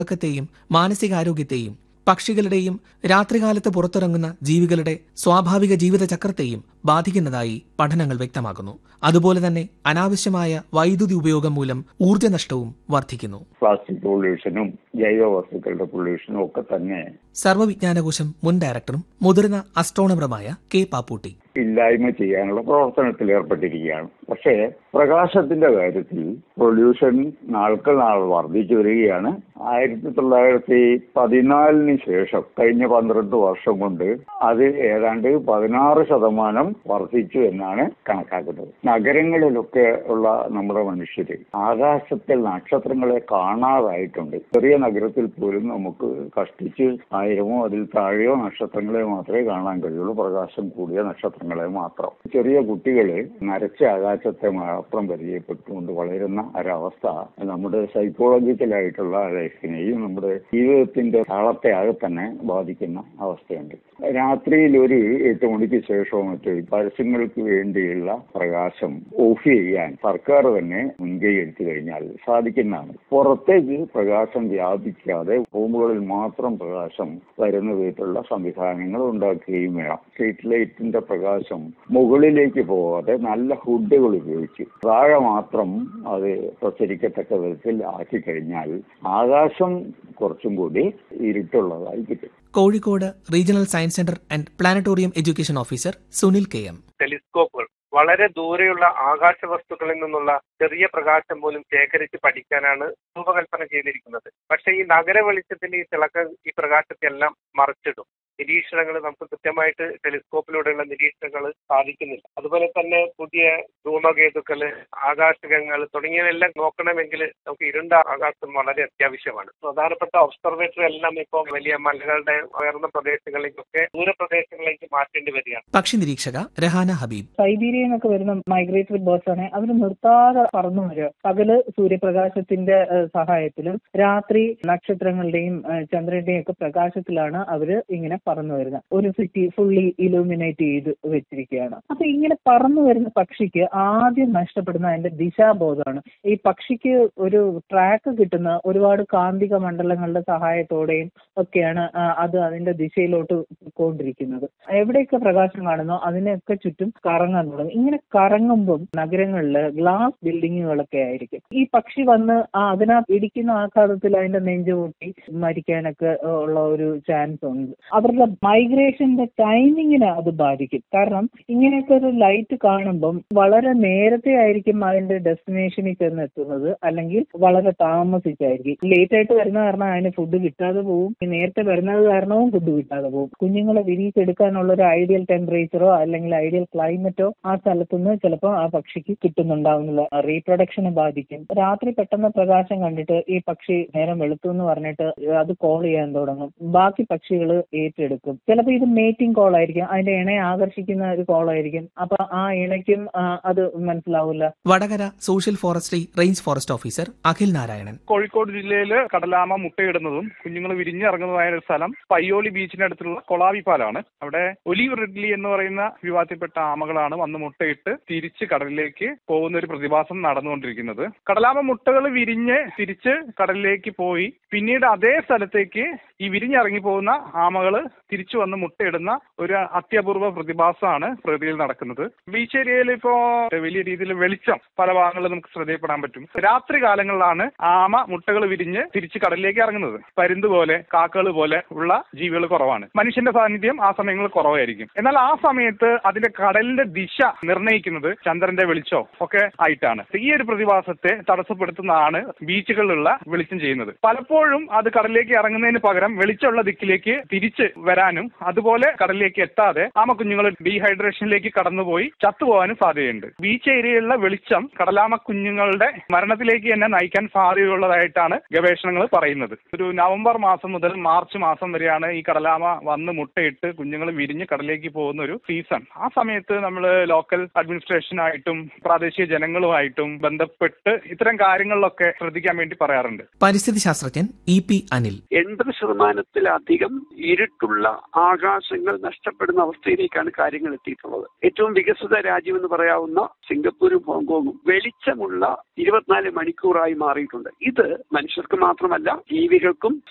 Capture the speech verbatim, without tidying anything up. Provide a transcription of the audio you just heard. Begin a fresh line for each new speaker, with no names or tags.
ത്തെയും മാനസികാരോഗ്യത്തെയും പക്ഷികളുടെയും രാത്രികാലത്ത് പുറത്തിറങ്ങുന്ന ജീവികളുടെ സ്വാഭാവിക ജീവിതചക്രത്തെയും ബാധിക്കുന്നതായി പഠനങ്ങൾ വ്യക്തമാക്കുന്നു. അതുപോലെ തന്നെ അനാവശ്യമായ വൈദ്യുതി ഉപയോഗം മൂലം ഊർജ്ജനഷ്ടവും വർദ്ധിക്കുന്നു.
പ്ലാസ്റ്റിക് പൊള്യൂഷനും ജൈവ വസ്തുക്കളുടെ പൊള്യൂഷനും ഒക്കെ തന്നെ
സർവ്വവിജ്ഞാനകോശം മുൻ ഡയറക്ടറും മുതിർന്ന അസ്ട്രോണറുമായ കെ പാപ്പൂട്ടി
ഇല്ലായ്മ ചെയ്യാനുള്ള പ്രവർത്തനത്തിൽ ഏർപ്പെട്ടിരിക്കുകയാണ്. പക്ഷേ പ്രകാശത്തിന്റെ കാര്യത്തിൽ പൊല്യൂഷൻ നാൾക്ക് നാൾ വർദ്ധിച്ചു വരികയാണ്. ആയിരത്തി തൊള്ളായിരത്തി പതിനാലിന് ശേഷം കഴിഞ്ഞ പന്ത്രണ്ട് വർഷം കൊണ്ട് അത് ഏതാണ്ട് പതിനാറ് ശതമാനം വർദ്ധിച്ചു എന്നാണ് കണക്കാക്കുന്നത്. നഗരങ്ങളിലൊക്കെ ഉള്ള നമ്മുടെ മനുഷ്യര് ആകാശത്തിൽ നക്ഷത്രങ്ങളെ കാണാതായിട്ടുണ്ട്. ചെറിയ നഗരത്തിൽ പോലും നമുക്ക് കഷ്ടിച്ച് ആയിരമോ അതിൽ താഴെയോ നക്ഷത്രങ്ങളെ മാത്രമേ കാണാൻ കഴിയുള്ളൂ, പ്രകാശം കൂടിയ നക്ഷത്രങ്ങളെ മാത്രം. ചെറിയ കുട്ടികള് നരച്ച ആകാശത്തെ മാത്രം പരിചയപ്പെട്ടുകൊണ്ട് വളരുന്ന ഒരവസ്ഥ നമ്മുടെ സൈക്കോളജിക്കലായിട്ടുള്ള ലൈഫിനെയും നമ്മുടെ ജീവിതത്തിന്റെ താളത്തെ ആകെ തന്നെ ബാധിക്കുന്ന അവസ്ഥയുണ്ട്. രാത്രിയിൽ ഒരു എട്ട് മണിക്ക് ശേഷവും മറ്റോ പരസ്യങ്ങൾക്ക് വേണ്ടിയുള്ള പ്രകാശം ഓഫ് ചെയ്യാൻ സർക്കാർ തന്നെ മുൻകൈ എടുത്തു കഴിഞ്ഞാൽ സാധിക്കുന്നതാണ്. പുറത്തേക്ക് പ്രകാശം വ്യാപിക്കാതെ റൂമുകളിൽ മാത്രം പ്രകാശം വരുന്ന വിധത്തിലുള്ള സംവിധാനങ്ങൾ ഉണ്ടാക്കുകയും വേണം. സ്ട്രീറ്റ് ലൈറ്റിന്റെ പ്രകാശം മുകളിലേക്ക് പോകാതെ നല്ല ഹുഡുകൾ ഉപയോഗിച്ച് താഴെ മാത്രം അത് പ്രസരിക്കത്തക്ക വിധത്തിൽ ആക്കി കഴിഞ്ഞാൽ ആകാശം കുറച്ചും കൂടി ഇരുട്ടുള്ളതായി കിട്ടും.
Kozhikode regional science centre and planetarium education officer Sunil K M.
ടെലിസ്കോപ്പുകൾ വളരെ ദൂരെയുള്ള ആകാശ വസ്തുക്കളിൽ നിന്നുള്ള ചെറിയ പ്രകാശം പോലും ശേഖരിച്ച് പഠിക്കാനാണ് രൂപകൽപ്പന ചെയ്തിരിക്കുന്നത്. പക്ഷേ ഈ നഗര വെളിച്ചത്തിന്റെ ഈ തിളക്കം ഈ പ്രകാശത്തെ എല്ലാം മറിച്ചിടും. നിരീക്ഷണങ്ങൾ നമുക്ക് കൃത്യമായിട്ട് ടെലിസ്കോപ്പിലൂടെയുള്ള നിരീക്ഷണങ്ങൾ സാധിക്കുന്നില്ല. അതുപോലെ തന്നെ പുതിയ ധൂമകേതുക്കള്, ആകാശകങ്ങൾ തുടങ്ങിയവയെല്ലാം നോക്കണമെങ്കിൽ നമുക്ക് ഇരുണ്ട ആകാശം വളരെ അത്യാവശ്യമാണ്. പ്രധാനപ്പെട്ട ഒബ്സർവേറ്ററി എല്ലാം ഇപ്പോൾ വലിയ മലകളുടെ ഉയർന്ന പ്രദേശങ്ങളിലേക്കൊക്കെ ദൂരപ്രദേശങ്ങളിലേക്ക് മാറ്റേണ്ടി വരികയാണ്.
പക്ഷി നിരീക്ഷക രഹാന ഹബീബ്.
സൈബീരിയയിൽ നിന്നൊക്കെ വരുന്ന മൈഗ്രേറ്ററി ബേർഡ്സ് ആണ്. അവർ നിർത്താതെ പറന്നു വരിക. പകല് സൂര്യപ്രകാശത്തിന്റെ സഹായത്തിലും രാത്രി നക്ഷത്രങ്ങളുടെയും ചന്ദ്രന്റെയും ഒക്കെ പ്രകാശത്തിലാണ് അവര് ഇങ്ങനെ പറന്നു വരുന്നത്. ഒരു സിറ്റി ഫുള്ളി ഇലൂമിനേറ്റ് ചെയ്ത് വെച്ചിരിക്കുകയാണ്. അപ്പൊ ഇങ്ങനെ പറന്നു വരുന്ന പക്ഷിക്ക് ആദ്യം നഷ്ടപ്പെടുന്ന അതിന്റെ ദിശാബോധമാണ്. ഈ പക്ഷിക്ക് ഒരു ട്രാക്ക് കിട്ടുന്ന ഒരുപാട് കാന്തിക മണ്ഡലങ്ങളുടെ സഹായത്തോടെയും ഒക്കെയാണ് അത് അതിന്റെ ദിശയിലോട്ട് പോയിക്കൊണ്ടിരിക്കുന്നത്. എവിടെയൊക്കെ പ്രകാശം കാണുന്നോ അതിനെയൊക്കെ ചുറ്റും കറങ്ങാൻ തുടങ്ങും. ഇങ്ങനെ കറങ്ങുമ്പം നഗരങ്ങളില് ഗ്ലാസ് ബിൽഡിങ്ങുകളൊക്കെ ആയിരിക്കും. ഈ പക്ഷി വന്ന് ആ അതിനകത്ത് ഇടിക്കുന്ന ആഘാതത്തിൽ അതിന്റെ നെഞ്ചു പൊട്ടി മരിക്കാനൊക്കെ ഉള്ള ഒരു ചാൻസ് ഉണ്ട്. അവരുടെ മൈഗ്രേഷന്റെ ടൈമിങ്ങിനെ അത് ബാധിക്കും. കാരണം ഇങ്ങനെയൊക്കെ ഒരു ലൈറ്റ് കാണുമ്പം വളരെ നേരത്തെ ആയിരിക്കും അതിന്റെ ഡെസ്റ്റിനേഷനിൽ ചെന്ന് എത്തുന്നത്, അല്ലെങ്കിൽ വളരെ താമസിച്ചായിരിക്കും. ലേറ്റ് ആയിട്ട് വരുന്ന കാരണം അതിന് ഫുഡ് കിട്ടാതെ പോകും, നേരത്തെ വരുന്നത് കാരണവും ഫുഡ് കിട്ടാതെ പോകും. കുഞ്ഞുങ്ങളെ വിരിയിച്ചെടുക്കാനുള്ള ഒരു ഐഡിയൽ ടെമ്പറേച്ചറോ അല്ലെങ്കിൽ ഐഡിയൽ ക്ലൈമറ്റോ ആ സ്ഥലത്തുനിന്ന് ചിലപ്പോൾ ആ പക്ഷിക്ക് കിട്ടുന്നുണ്ടാവുന്നില്ല. റീപ്രൊഡക്ഷനെ ബാധിക്കും. രാത്രി പെട്ടെന്ന് പ്രകാശം കണ്ടിട്ട് ഈ പക്ഷി നേരം വെളുത്തു എന്ന് പറഞ്ഞിട്ട് അത് കോൾ ചെയ്യാൻ തുടങ്ങും. ബാക്കി പക്ഷികൾ ഏറ്റെടുക്കും. ചിലപ്പോൾ ഇത് മേറ്റിംഗ് കോൾ ആയിരിക്കും, അതിന്റെ ഇണയെ ആകർഷിക്കുന്ന ഒരു കോൾ ആയിരിക്കും. അപ്പൊ ആ ഇണയ്ക്കും അത് മനസ്സിലാവില്ല.
Vadakara social forestry range forest officer Akhil Narayanan.
Kozhikode ജില്ലയിൽ കടലാമ മുട്ടയിടുന്നതും കുഞ്ഞുങ്ങൾ വിരിഞ്ഞിറങ്ങുന്നതായ ഒരു സ്ഥലം പയ്യോളി ബീച്ചിനടുത്തുള്ള കൊളാവി പാലാണ്. അവിടെ ഒലീവ് റിഡ്ലി എന്ന് പറയുന്ന വിഭാഗത്തിൽപ്പെട്ട ആമകളാണ് വന്ന് മുട്ടയിട്ട് തിരിച്ച് കടലിലേക്ക് പോകുന്ന ഒരു പ്രതിഭാസം നടന്നുകൊണ്ടിരിക്കുന്നത്. കടലാമ മുട്ടകൾ വിരിഞ്ഞ് തിരിച്ച് കടലിലേക്ക് പോയി പിന്നീട് അതേ സ്ഥലത്തേക്ക് ഈ വിരിഞ്ഞിറങ്ങി പോകുന്ന ആമകള് തിരിച്ചു വന്ന് മുട്ടയിടുന്ന ഒരു അത്യപൂർവ പ്രതിഭാസമാണ് പ്രകൃതിയിൽ നടക്കുന്നത്. ബീച്ച് ഏരിയയിൽ ഇപ്പോ വലിയ രീതിയിൽ വെളിച്ചം പല ഭാഗങ്ങളിലും നമുക്ക് ശ്രദ്ധയിൽപ്പെടാൻ പറ്റും. രാത്രി കാലങ്ങളിലാണ് ആമ മുട്ടകൾ വിരിഞ്ഞ് തിരിച്ച് കടലിലേക്ക് ഇറങ്ങുന്നത്. പരുന്ത് പോലെ കാക്കകൾ പോലെ ഉള്ള ജീവികൾ കുറവാണ്. മനുഷ്യന്റെ സാന്നിധ്യം ആ സമയങ്ങളിൽ കുറവായിരിക്കും. എന്നാൽ ആ സമയത്ത് അതിന്റെ കടലിന്റെ ദിശ നിർണ്ണയിക്കുന്നത് ചന്ദ്രന്റെ വെളിച്ചോ ഒക്കെ ആയിട്ടാണ്. ഈ ഒരു പ്രതിഭാസത്തെ തടസ്സപ്പെടുത്തുന്നതാണ് ബീച്ചുകളിലുള്ള വെളിച്ചം ചെയ്യുന്നത്. പലപ്പോഴും അത് കടലിലേക്ക് ഇറങ്ങുന്നതിന് പകരം വെളിച്ചമുള്ള ദിക്കിലേക്ക് തിരിച്ച് വരാനും അതുപോലെ കടലിലേക്ക് എത്താതെ ആമ കുഞ്ഞുങ്ങൾ ഡീഹൈഡ്രേഷനിലേക്ക് കടന്നുപോയി ചത്തുപോകാനും സാധ്യതയുണ്ട്. ബീച്ച് ഏരിയയിലുള്ള വെളിച്ചം കടലാമ കുഞ്ഞുങ്ങളുടെ മരണത്തിലേക്ക് തന്നെ നയിക്കാൻ സാധ്യതയുള്ളതായിട്ടാണ് ഗവേഷണങ്ങൾ പറയുന്നത്. ഒരു നവംബർ മാസം മുതൽ മാർച്ച് മാസം വരെയാണ് ഈ കടലാമ വന്ന് മുട്ടയിട്ട് കുഞ്ഞുങ്ങൾ വിരിഞ്ഞ് കടലിലേക്ക് പോകുന്ന ഒരു സീസൺ. ആ സമയത്ത് നമ്മൾ ലോക്കൽ അഡ്മിനിസ്ട്രേഷനായിട്ടും പ്രാദേശിക ജനങ്ങളുമായിട്ടും ബന്ധപ്പെട്ട് ഇത്തരം കാര്യങ്ങളിലൊക്കെ ശ്രദ്ധിക്കാൻ വേണ്ടി പറയാറുണ്ട്.
പരിസ്ഥിതി ശാസ്ത്രജ്ഞൻ ഇ പി അനിൽ.
എൺപത് ശതമാനം ശതമാനത്തിലധികം ഇരുട്ടുള്ള ആകാശങ്ങൾ നഷ്ടപ്പെടുന്ന അവസ്ഥയിലേക്കാണ് കാര്യങ്ങൾ എത്തിയിട്ടുള്ളത്. ഏറ്റവും വികസിത രാജ്യം എന്ന് പറയാവുന്ന സിംഗപ്പൂരും ഹോങ്കോങ്ങും വെളിച്ചമുള്ള ഇരുപത്തിനാല് മണിക്കൂറായി മാറിയിട്ടുണ്ട്. ഇത് മനുഷ്യർക്ക് മാത്രമല്ല ജീവികൾക്കും